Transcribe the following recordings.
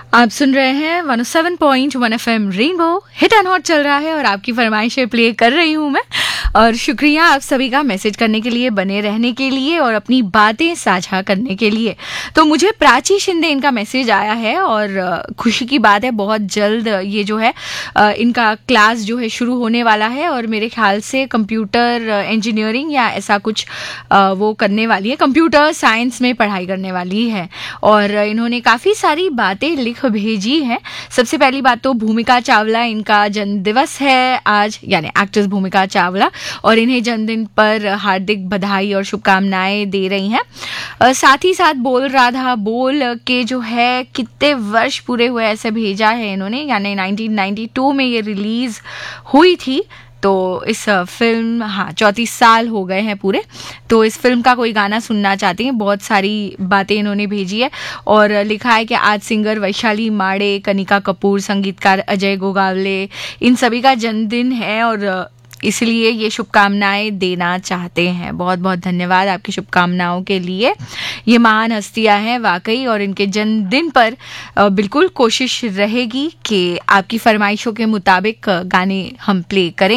आप सुन रहे हैं 107.1 FM rainbow hit and hot चल रहा है और आपकी फरमाइशें प्ले कर रही हूँ मैं। और शुक्रिया आप सभी का मैसेज करने के लिए, बने रहने के लिए और अपनी बातें साझा करने के लिए। तो मुझे प्राची शिंदे इनका मैसेज आया है और खुशी की बात है, बहुत जल्द ये जो है इनका क्लास जो है शुरू होने वाला है और मेरे ख्याल से कंप्यूटर इंजीनियरिंग या ऐसा कुछ वो करने वाली है, कंप्यूटर साइंस में पढ़ाई करने वाली है। और इन्होंने काफ़ी सारी बातें लिख भेजी है। सबसे पहली बात तो भूमिका चावला, इनका जन्मदिवस है आज, यानी एक्ट्रेस भूमिका चावला, और इन्हें जन्मदिन पर हार्दिक बधाई और शुभकामनाएं दे रही हैं। साथ ही साथ बोल राधा बोल के जो है कितने वर्ष पूरे हुए ऐसे भेजा है इन्होंने, यानी 1992 में ये रिलीज हुई थी। तो इस फिल्म 34 साल हो गए हैं पूरे। तो इस फिल्म का कोई गाना सुनना चाहती हैं, बहुत सारी बातें इन्होंने भेजी है और लिखा है कि आज सिंगर वैशाली माड़े, कनिका कपूर, संगीतकार अजय गोगावले, इन सभी का जन्मदिन है और इसलिए ये शुभकामनाएं देना चाहते हैं। बहुत बहुत धन्यवाद आपकी शुभकामनाओं के लिए। ये महान हस्तियां हैं वाकई, और इनके जन्मदिन पर बिल्कुल कोशिश रहेगी कि आपकी फरमाइशों के मुताबिक गाने हम प्ले करें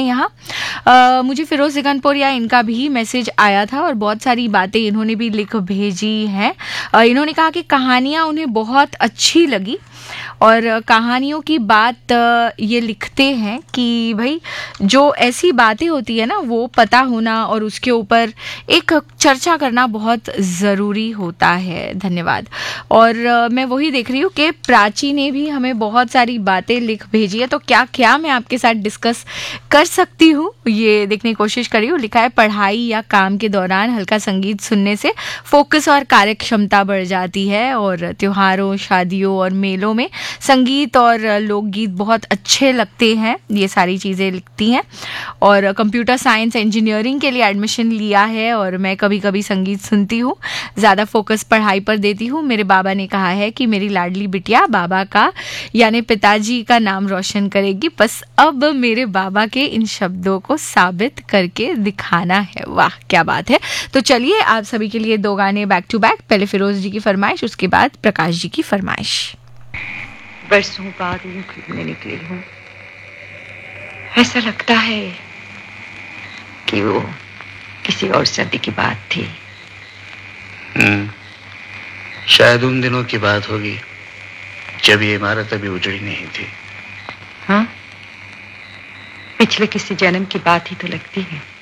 यहाँ। मुझे फिरोज दिगंतपुरिया इनका भी मैसेज आया था और बहुत सारी बातें इन्होंने भी लिख भेजी हैं। इन्होंने कहा कि कहानियाँ उन्हें बहुत अच्छी लगी और कहानियों की बात ये लिखते हैं कि भाई जो ऐसी बातें होती है ना, वो पता होना और उसके ऊपर एक चर्चा करना बहुत ज़रूरी होता है। धन्यवाद। और मैं वही देख रही हूँ कि प्राची ने भी हमें बहुत सारी बातें लिख भेजी है, तो क्या क्या मैं आपके साथ डिस्कस कर सकती हूँ ये देखने की कोशिश करी हूँ। लिखा है पढ़ाई या काम के दौरान हल्का संगीत सुनने से फोकस और कार्य क्षमता बढ़ जाती है, और त्योहारों, शादियों और मेलों में संगीत और लोकगीत बहुत अच्छे लगते हैं। ये सारी चीज़ें लिखती हैं। और कंप्यूटर साइंस इंजीनियरिंग के लिए एडमिशन लिया है और मैं कभी कभी संगीत सुनती हूँ, ज़्यादा फोकस पढ़ाई पर देती हूँ। मेरे बाबा ने कहा है कि मेरी लाडली बिटिया बाबा का यानी पिताजी का नाम रोशन करेगी, बस अब मेरे बाबा के इन शब्दों को साबित करके दिखाना है। वाह क्या बात है। तो चलिए आप सभी के लिए दो गाने बैक टू बैक, पहले फिरोज जी की फरमाइश, उसके बाद प्रकाश जी की फरमाइश। बरसों बाद यूं घूमने निकली हूँ, ऐसा लगता है कि वो किसी और सदी की बात थी। शायद उन दिनों की बात होगी जब ये इमारत अभी उजड़ी नहीं थी। हाँ, पिछले किसी जन्म की बात ही तो लगती है।